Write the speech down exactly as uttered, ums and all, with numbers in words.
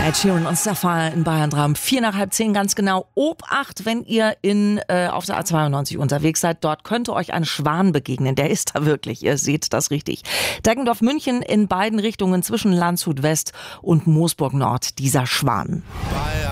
Ed Sheeran und Sapphire in Bayern drei um vier nach halb zehn ganz genau. Obacht, wenn ihr in äh, auf der A zweiundneunzig unterwegs seid. Dort könnte euch ein Schwan begegnen. Der ist da wirklich. Ihr seht das richtig. Deggendorf München in beiden Richtungen zwischen Landshut West und Moosburg Nord. Dieser Schwan. Bayern.